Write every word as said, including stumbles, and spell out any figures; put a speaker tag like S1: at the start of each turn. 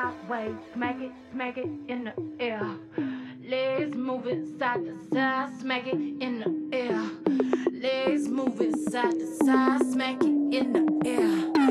S1: sideways, smack it, smack it in the air. Legs moving side to side, smack it in the air. Legs moving side to side, smack it in the